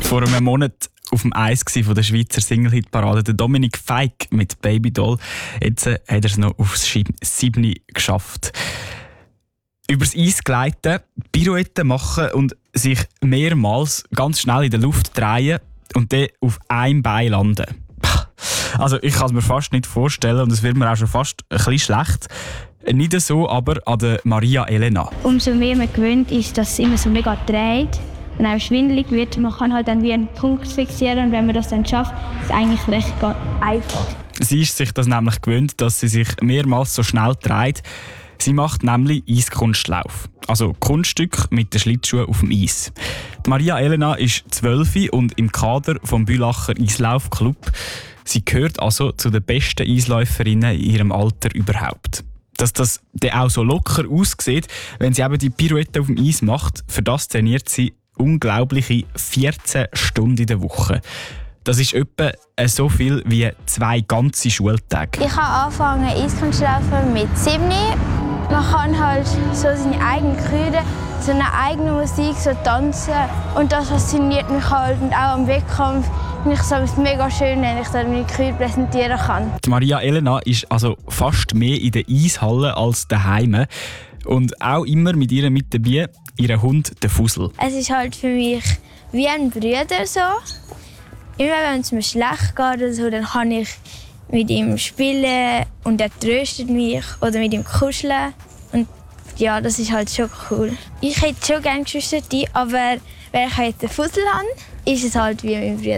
Vor einem Monat auf dem Eis von der Schweizer Single-Hit-Parade, der Dominik Feick mit Baby Doll. Jetzt hat er es noch aufs 7. geschafft. Übers Eis gleiten, Pirouetten machen und sich mehrmals ganz schnell in der Luft drehen und dann auf einem Bein landen. Also ich kann es mir fast nicht vorstellen und es wird mir auch schon fast ein bisschen schlecht. Nicht so aber an der Maria Elena. Umso mehr man gewöhnt ist, dass es immer so mega dreht und einem schwindelig wird. Man kann halt dann wie einen Punkt fixieren und wenn man das dann schafft, ist es eigentlich recht einfach. Sie ist sich das nämlich gewöhnt, dass sie sich mehrmals so schnell dreht. Sie macht nämlich Eiskunstlauf, also Kunststück mit den Schlittschuhen auf dem Eis. Die Maria Elena ist 12 und im Kader vom Bülacher Eislaufclub. Sie gehört also zu den besten Eisläuferinnen in ihrem Alter überhaupt. Dass das dann auch so locker aussieht, wenn sie eben die Pirouette auf dem Eis macht, für das trainiert sie unglaubliche 14 Stunden in der Woche. Das ist etwa so viel wie 2 ganze Schultage. Ich habe angefangen Eiskunstlaufen mit 7. Man kann halt so seine eigenen Krüde, so eine eigene Musik, so tanzen. Und das fasziniert mich halt. Und auch am Wettkampf finde ich es mega schön, wenn ich dann meine Krüde präsentieren kann. Die Maria Elena ist also fast mehr in der Eishalle als daheim. Und auch immer mit ihr mit dabei, ihr Hund, der Fussel. Es ist halt für mich wie ein Bruder so. Immer wenn es mir schlecht geht oder so, dann kann ich mit ihm spielen und er tröstet mich oder mit ihm kuscheln. Und ja, das ist halt schon cool. Ich hätte schon gerne Geschwister, aber wenn ich halt den Fussel habe, ist es halt wie mein Bruder.